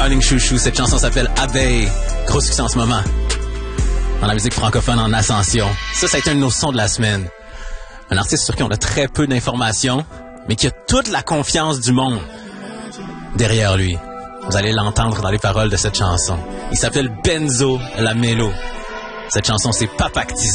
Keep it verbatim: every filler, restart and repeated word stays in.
darling chouchou. Cette chanson s'appelle Abeille. Gros succès en ce moment. Dans la musique francophone en ascension. Ça, ça a été un de nos sons de la semaine. Un artiste sur qui on a très peu d'informations, mais qui a toute la confiance du monde derrière lui. Vous allez l'entendre dans les paroles de cette chanson. Il s'appelle Benzo Lamelo. Cette chanson, c'est Papactisi.